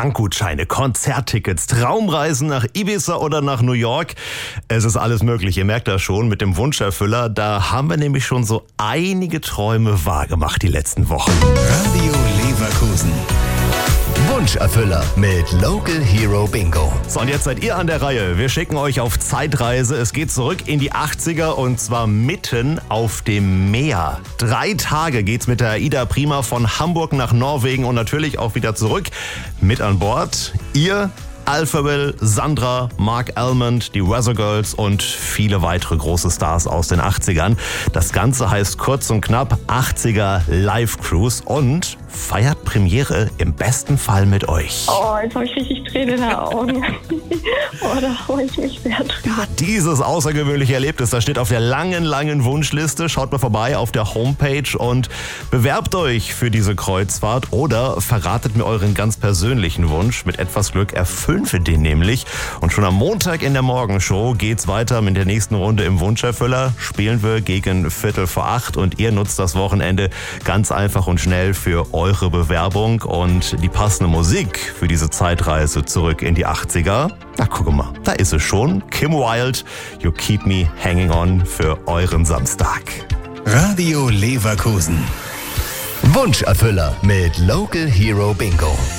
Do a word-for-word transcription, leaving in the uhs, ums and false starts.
Bankgutscheine, Konzerttickets, Traumreisen nach Ibiza oder nach New York. Es ist alles möglich, ihr merkt das schon mit dem Wunscherfüller. Da haben wir nämlich schon so einige Träume wahrgemacht die letzten Wochen. Radio Leverkusen. Wunscherfüller mit Local Hero Bingo. So, und jetzt seid ihr an der Reihe. Wir schicken euch auf Zeitreise. Es geht zurück in die achtziger und zwar mitten auf dem Meer. Drei Tage geht's mit der AIDA Prima von Hamburg nach Norwegen und natürlich auch wieder zurück. Mit an Bord ihr, Alphaville, Sandra, Mark Almond, die Weather Girls und viele weitere große Stars aus den achtzigern. Das Ganze heißt kurz und knapp achtziger Live Cruise und feiert Premiere im besten Fall mit euch. Oh, jetzt habe ich richtig Tränen in den Augen. Oh, da freue ich mich sehr drüber. Ja, dieses außergewöhnliche Erlebnis, das steht auf der langen, langen Wunschliste. Schaut mal vorbei auf der Homepage und bewerbt euch für diese Kreuzfahrt oder verratet mir euren ganz persönlichen Wunsch. Mit etwas Glück erfüllen wir den nämlich. Und schon am Montag in der Morgenshow geht's weiter mit der nächsten Runde im Wunscherfüller. Spielen wir gegen Viertel vor acht und ihr nutzt das Wochenende ganz einfach und schnell für eure Bewerbung und die passende Musik für diese Zeitreise zurück in die achtziger. Na, guck mal, da ist es schon. Kim Wilde, You Keep Me Hanging On für euren Samstag. Radio Leverkusen. Wunscherfüller mit Local Hero Bingo.